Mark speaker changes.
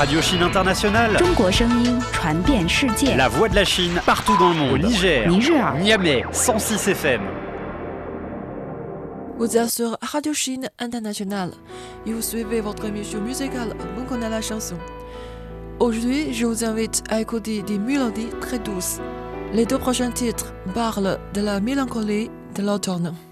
Speaker 1: Radio Chine Internationale.
Speaker 2: 中国声音传遍世界。
Speaker 1: La voix de la Chine partout dans le monde. Au Niger,
Speaker 2: 尼日尔
Speaker 1: Niamey, 106 FM.
Speaker 3: Vous êtes sur Radio Chine Internationale et vous suivez votre émission musicale On connaît la chanson. Aujourd'hui, je vous invite à écouter des mélodies très douces. Les deux prochains titres parlent de la mélancolie de l'automne.